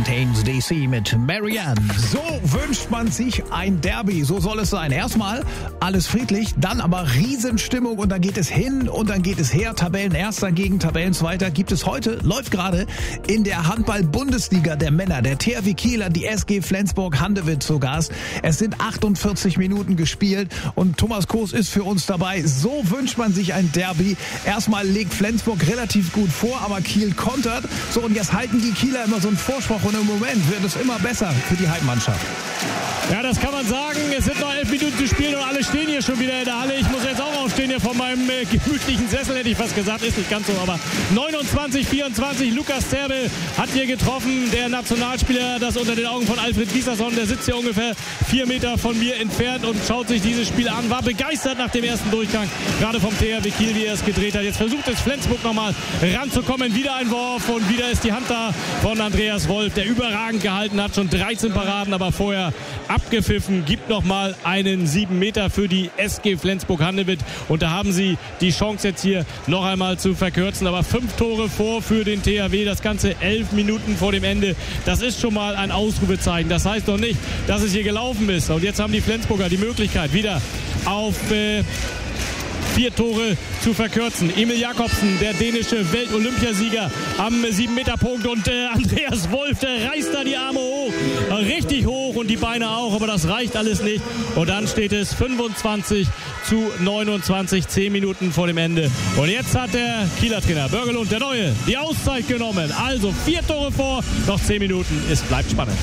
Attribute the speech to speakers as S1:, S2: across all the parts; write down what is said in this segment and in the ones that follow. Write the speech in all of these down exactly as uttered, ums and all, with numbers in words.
S1: Fontaines D C mit Marianne. So wünscht man sich ein Derby, so soll es sein. Erstmal alles friedlich, dann aber Riesenstimmung und dann geht es hin und dann geht es her. Tabellenerster gegen Tabellenzweiter gibt es heute, läuft gerade in der Handball-Bundesliga der Männer. Der T H W Kiel hat die S G Flensburg-Handewitt zu Gast. Es sind achtundvierzig Minuten gespielt und Thomas Koos ist für uns dabei. So wünscht man sich ein Derby. Erstmal legt Flensburg relativ gut vor, aber Kiel kontert. So, und jetzt halten die Kieler immer so einen Vorspruch und im Moment wird es immer besser für die Heimmannschaft.
S2: Ja, das kann man sagen. Es sind noch elf Minuten zu spielen und alle stehen hier schon wieder in der Halle. Ich muss jetzt auch aufstehen hier von meinem äh, gemütlichen Sessel, hätte ich fast gesagt. Ist nicht ganz so, aber neunundzwanzig vierundzwanzig. Lukas Zerbel hat hier getroffen. Der Nationalspieler, das unter den Augen von Alfred Gieserson, der sitzt hier ungefähr vier Meter von mir entfernt und schaut sich dieses Spiel an. War begeistert nach dem ersten Durchgang, gerade vom T H W Kiel, wie er es gedreht hat. Jetzt versucht es Flensburg nochmal ranzukommen. Wieder ein Wurf und wieder ist die Hand da von Andreas Wolf, der überragend gehalten hat. Schon dreizehn Paraden, aber vorher abgepfiffen. Gibt nochmal einen sieben Meter für die S G Flensburg-Handewitt. Und da haben sie die Chance jetzt hier noch einmal zu verkürzen. Aber fünf Tore vor für den T H W. Das Ganze elf Minuten vor dem Ende. Das ist schon mal ein Ausrufezeichen. Das heißt doch nicht, dass es hier gelaufen ist. Und jetzt haben die Flensburger die Möglichkeit, wieder auf äh, vier Tore zu verkürzen. Emil Jakobsen, der dänische Welt-Olympiasieger am sieben Meter Punkt und äh, Andreas Wolf, der reißt da die Arme hoch, richtig hoch und die Beine auch, aber das reicht alles nicht. Und dann steht es fünfundzwanzig zu neunundzwanzig, zehn Minuten vor dem Ende. Und jetzt hat der Kieler Trainer Börgelund, der Neue, die Auszeit genommen. Also vier Tore vor, noch zehn Minuten. Es bleibt spannend.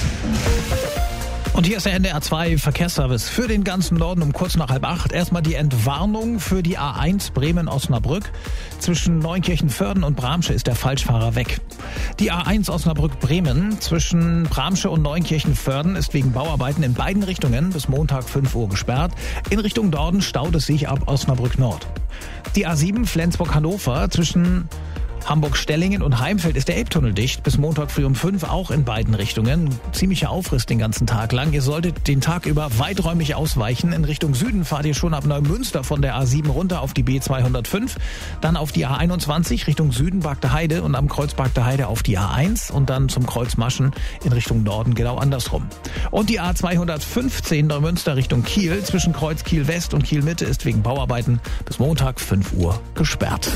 S1: Und hier ist der N D R zwei Verkehrsservice für den ganzen Norden um kurz nach halb acht. Erstmal die Entwarnung für die A eins Bremen-Osnabrück. Zwischen Neunkirchen-Vörden und Bramsche ist der Falschfahrer weg. Die A eins Osnabrück-Bremen zwischen Bramsche und Neunkirchen-Vörden ist wegen Bauarbeiten in beiden Richtungen bis Montag fünf Uhr gesperrt. In Richtung Norden staut es sich ab Osnabrück-Nord. Die A sieben Flensburg-Hannover zwischen Hamburg-Stellingen und Heimfeld ist der Elbtunnel dicht. Bis Montag früh um fünf, auch in beiden Richtungen. Ziemlicher Aufriss den ganzen Tag lang. Ihr solltet den Tag über weiträumig ausweichen. In Richtung Süden fahrt ihr schon ab Neumünster von der A sieben runter auf die B zweihundertfünf. Dann auf die A einundzwanzig Richtung Süden Bagde Heide und am Kreuz Bagde Heide auf die A eins. Und dann zum Kreuz Maschen in Richtung Norden genau andersrum. Und die A zweihundertfünfzehn Neumünster Richtung Kiel zwischen Kreuz Kiel West und Kiel Mitte ist wegen Bauarbeiten bis Montag fünf Uhr gesperrt.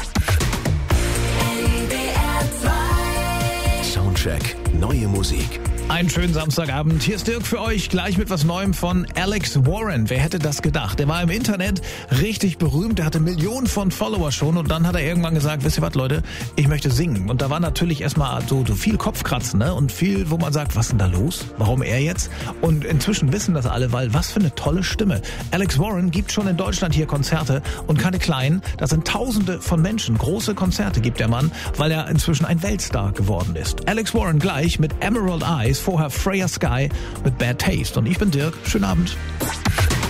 S3: Soundcheck, neue Musik.
S1: Einen schönen Samstagabend. Hier ist Dirk für euch, gleich mit was Neuem von Alex Warren. Wer hätte das gedacht? Der war im Internet richtig berühmt, der hatte Millionen von Follower schon und dann hat er irgendwann gesagt, wisst ihr was, Leute, ich möchte singen. Und da war natürlich erstmal so, so viel Kopfkratzen, ne? Und viel, wo man sagt, was ist denn da los? Warum er jetzt? Und inzwischen wissen das alle, weil was für eine tolle Stimme. Alex Warren gibt schon in Deutschland hier Konzerte und keine kleinen, das sind Tausende von Menschen. Große Konzerte gibt der Mann, weil er inzwischen ein Weltstar geworden ist. Alex Warren gleich mit Emerald Eyes, vorher Freya Sky mit Bad Taste. Und ich bin Dirk. Schönen Abend.